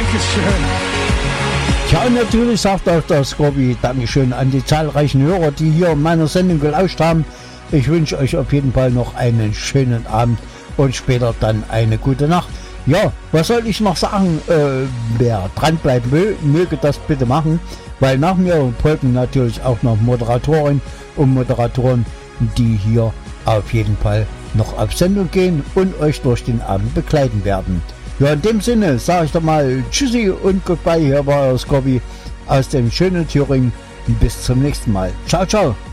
Dankeschön. Ja, und natürlich sagt auch der Scorby Dankeschön an die zahlreichen Hörer, die hier meiner Sendung gelauscht haben. Ich wünsche euch auf jeden Fall noch einen schönen Abend und später dann eine gute Nacht. Ja, was soll ich noch sagen? Wer dranbleiben will, möge das bitte machen, weil nach mir folgen natürlich auch noch Moderatorinnen und Moderatoren, die hier auf jeden Fall noch auf Sendung gehen und euch durch den Abend begleiten werden. Ja, in dem Sinne sage ich doch mal Tschüssi und Goodbye. Hier war Scorby aus dem schönen Thüringen. Bis zum nächsten Mal. Ciao, ciao.